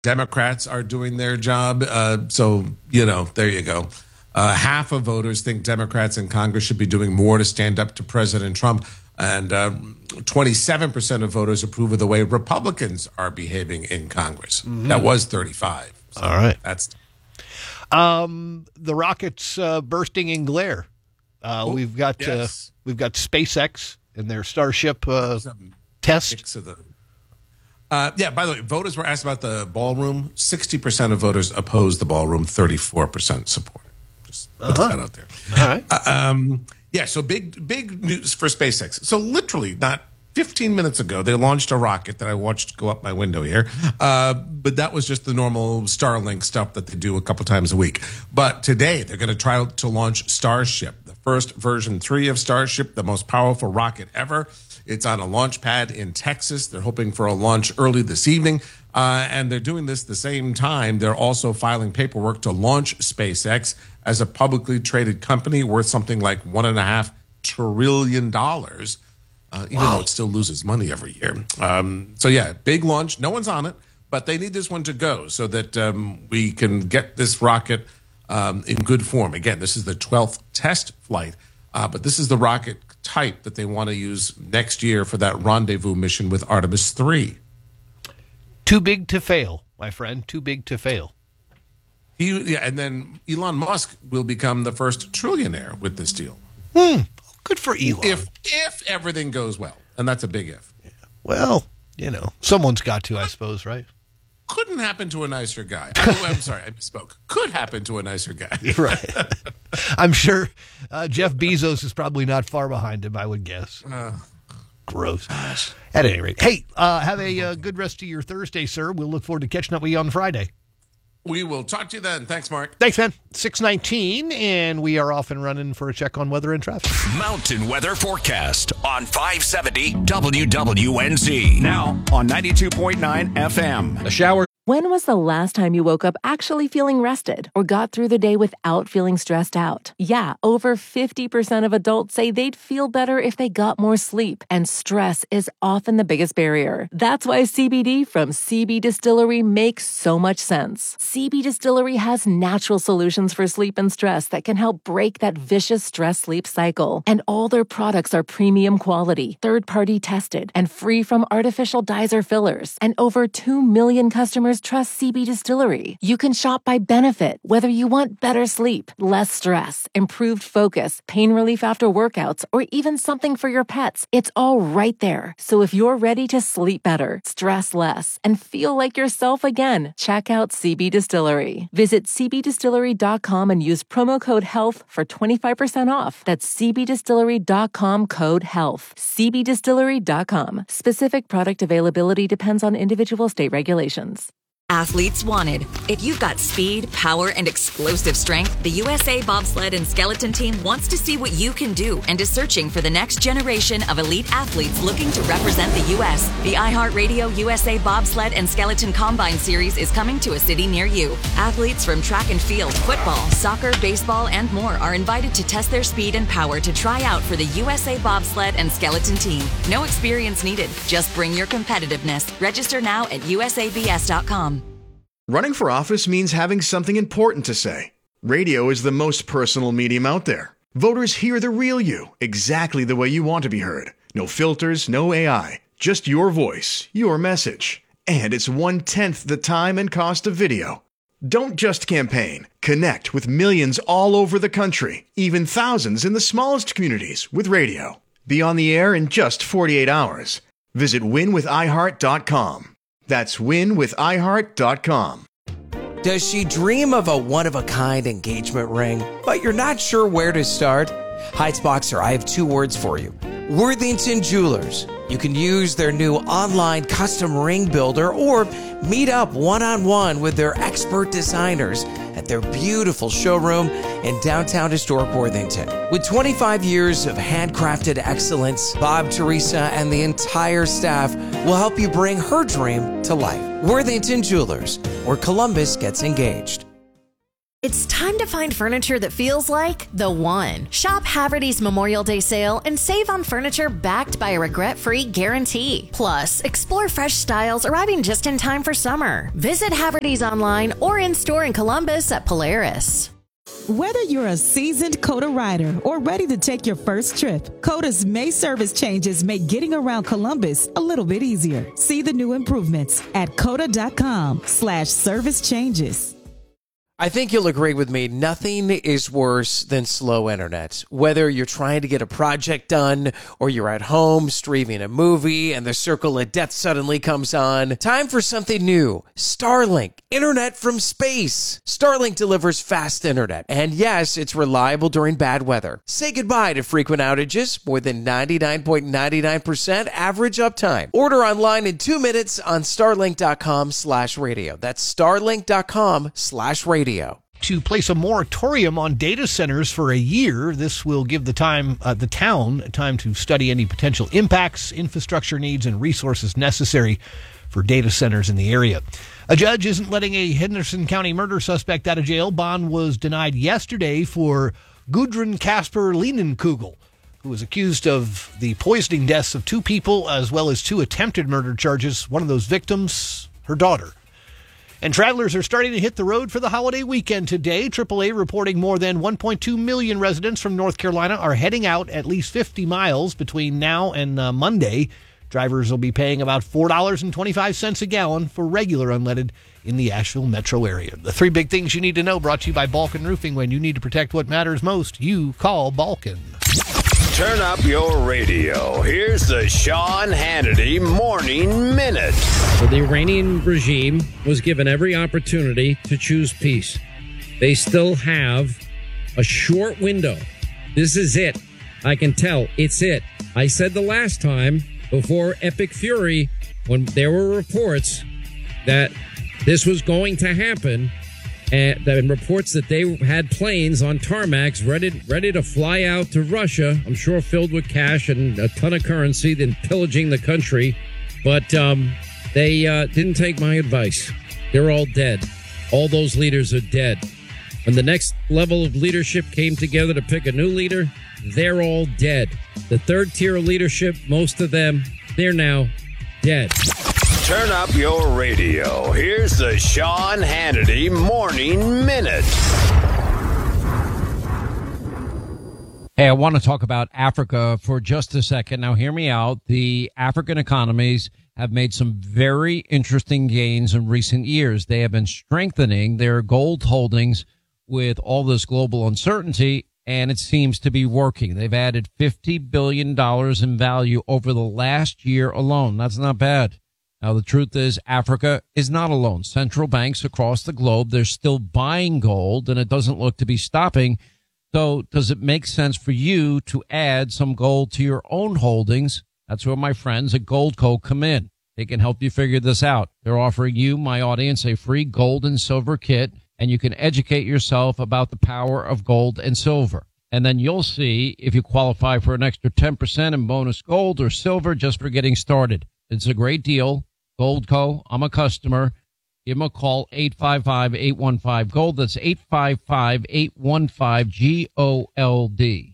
Democrats are doing their job. So, there you go. Half of voters think Democrats in Congress should be doing more to stand up to President Trump. And 27% of voters approve of the way Republicans are behaving in Congress. Mm-hmm. That was 35. So all right. That's the rockets bursting in glare. We've got SpaceX and their Starship test. By the way, voters were asked about the ballroom. 60% of voters opposed the ballroom. 34% support it. Just put that out there. All right. So big news for SpaceX. So literally not 15 minutes ago, they launched a rocket that I watched go up my window here. But that was just the normal Starlink stuff that they do a couple times a week. But today, they're going to try to launch Starship, the first version 3 of Starship, the most powerful rocket ever. It's on a launch pad in Texas. They're hoping for a launch early this evening. And they're doing this the same time. They're also filing paperwork to launch SpaceX as a publicly traded company worth something like $1.5 trillion, even though it still loses money every year. Big launch. No one's on it, but they need this one to go so that we can get this rocket in good form. Again, this is the 12th test flight, but this is the rocket type that they want to use next year for that rendezvous mission with Artemis 3. Too big to fail, my friend. Too big to fail. And then Elon Musk will become the first trillionaire with this deal. Good for Elon. If everything goes well. And that's a big if. Yeah. Well, someone's got to, I suppose, right? Couldn't happen to a nicer guy. I'm sorry, I misspoke. Could happen to a nicer guy. Right. I'm sure Jeff Bezos is probably not far behind him, I would guess. Gross. Gosh. At any rate. Hey, have a good rest of your Thursday, sir. We'll look forward to catching up with you on Friday. We will talk to you then. Thanks, Mark. Thanks, man. 6:19, and we are off and running for a check on weather and traffic. Mountain weather forecast on 570 WWNZ. Now on 92.9 FM. A shower. When was the last time you woke up actually feeling rested or got through the day without feeling stressed out? Yeah, over 50% of adults say they'd feel better if they got more sleep, and stress is often the biggest barrier. That's why CBD from CB Distillery makes so much sense. CB Distillery has natural solutions for sleep and stress that can help break that vicious stress-sleep cycle. And all their products are premium quality, third-party tested, and free from artificial dyes or fillers. And over 2 million customers trust CB Distillery. You can shop by benefit, whether you want better sleep, less stress, improved focus, pain relief after workouts, or even something for your pets. It's all right there. So if you're ready to sleep better, stress less, and feel like yourself again, check out CB Distillery. Visit cbdistillery.com and use promo code HEALTH for 25% off. That's cbdistillery.com, code HEALTH. cbdistillery.com. Specific product availability depends on individual state regulations. Athletes wanted. If you've got speed, power, and explosive strength, the USA Bobsled and Skeleton Team wants to see what you can do and is searching for the next generation of elite athletes looking to represent the U.S. The iHeartRadio USA Bobsled and Skeleton Combine Series is coming to a city near you. Athletes from track and field, football, soccer, baseball, and more are invited to test their speed and power to try out for the USA Bobsled and Skeleton Team. No experience needed. Just bring your competitiveness. Register now at usabs.com. Running for office means having something important to say. Radio is the most personal medium out there. Voters hear the real you, exactly the way you want to be heard. No filters, no AI, just your voice, your message. And it's 1/10 the time and cost of video. Don't just campaign. Connect with millions all over the country, even thousands in the smallest communities with radio. Be on the air in just 48 hours. Visit winwithiheart.com. That's winwithiheart.com. Does she dream of a one-of-a-kind engagement ring, but you're not sure where to start? Heights Boxer, I have 2 words for you. Worthington Jewelers. You can use their new online custom ring builder or meet up one-on-one with their expert designers at their beautiful showroom in downtown historic Worthington. With 25 years of handcrafted excellence, Bob, Teresa, and the entire staff will help you bring her dream to life. Worthington Jewelers, where Columbus gets engaged. It's time to find furniture that feels like the one. Shop Haverty's Memorial Day sale and save on furniture backed by a regret-free guarantee. Plus, explore fresh styles arriving just in time for summer. Visit Haverty's online or in-store in Columbus at Polaris. Whether you're a seasoned COTA rider or ready to take your first trip, COTA's May service changes make getting around Columbus a little bit easier. See the new improvements at COTA.com/service changes. I think you'll agree with me. Nothing is worse than slow internet. Whether you're trying to get a project done or you're at home streaming a movie and the circle of death suddenly comes on. Time for something new. Starlink. Internet from space. Starlink delivers fast internet. And yes, it's reliable during bad weather. Say goodbye to frequent outages. More than 99.99% average uptime. Order online in 2 minutes on starlink.com/radio. That's starlink.com/radio. To place a moratorium on data centers for a year. This will give the town time to study any potential impacts, infrastructure needs, and resources necessary for data centers in the area. A judge isn't letting a Henderson County murder suspect out of jail. Bond was denied yesterday for Gudrun Kasper Lienenkugel, who was accused of the poisoning deaths of 2 people as well as 2 attempted murder charges. One of those victims, her daughter. And travelers are starting to hit the road for the holiday weekend today. AAA reporting more than 1.2 million residents from North Carolina are heading out at least 50 miles between now and Monday. Drivers will be paying about $4.25 a gallon for regular unleaded in the Asheville metro area. The 3 big things you need to know, brought to you by Balkan Roofing. When you need to protect what matters most, you call Balkan. Turn up your radio. Here's the Sean Hannity Morning Minute. The Iranian regime was given every opportunity to choose peace. They still have a short window. This is it. I can tell it's it. I said the last time before Epic Fury, when there were reports that this was going to happen, and reports that they had planes on tarmacs ready to fly out to Russia, I'm sure filled with cash and a ton of currency, then pillaging the country. But they didn't take my advice. They're all dead. All those leaders are dead. When the next level of leadership came together to pick a new leader, they're all dead. The third tier of leadership, most of them, they're now dead. Turn up your radio. Here's the Sean Hannity Morning Minute. Hey, I want to talk about Africa for just a second. Now, hear me out. The African economies have made some very interesting gains in recent years. They have been strengthening their gold holdings with all this global uncertainty, and it seems to be working. They've added $50 billion in value over the last year alone. That's not bad. Now, the truth is Africa is not alone. Central banks across the globe, they're still buying gold, and it doesn't look to be stopping. So does it make sense for you to add some gold to your own holdings? That's where my friends at Goldco come in. They can help you figure this out. They're offering you, my audience, a free gold and silver kit, and you can educate yourself about the power of gold and silver. And then you'll see if you qualify for an extra 10% in bonus gold or silver just for getting started. It's a great deal. Goldco, I'm a customer. Give them a call, 855-815-GOLD. That's 855-815-GOLD.